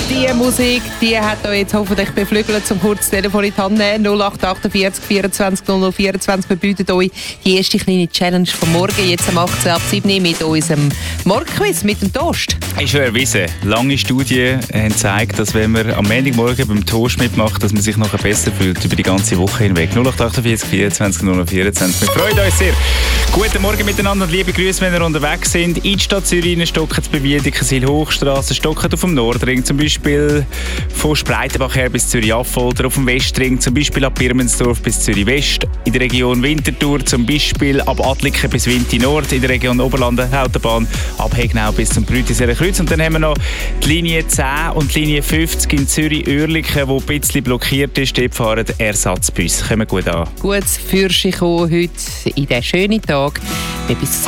die Musik, die hat euch jetzt hoffentlich beflügelt, zum kurz Telefon in die Hand nehmen. 0848 24 00 24. Wir bieten euch die erste kleine Challenge vom Morgen, jetzt am 18 ab 7 mit unserem Morgenquiz, mit dem Toast. Ist schon erwiesen. Lange Studien haben gezeigt, dass wenn man am Montagmorgen beim Toast mitmacht, dass man sich nachher besser fühlt über die ganze Woche hinweg. 0848 24 00 24. Wir freuen uns sehr. Guten Morgen miteinander und liebe Grüße, wenn ihr unterwegs sind. In die Stadt Zürich stocken zu Bewiedikenswil Hochstrasse, stocken auf dem Nordring, zum Beispiel von Spreitenbach her bis Zürich-Affolter, auf dem Westring, zum Beispiel ab Birmensdorf bis Zürich-West, in der Region Winterthur, zum Beispiel ab Adliken bis Winti-Nord, in der Region Oberlanden, Autobahn, ab Hegnau bis zum Brütiseler Kreuz. Und dann haben wir noch die Linie 10 und die Linie 50 in Zürich-Oerlikon, die ein bisschen blockiert ist. Dort fahren Ersatzbusse. Kommen gut an. Gutes Fürschen heute in diesen schönen Tag. Bis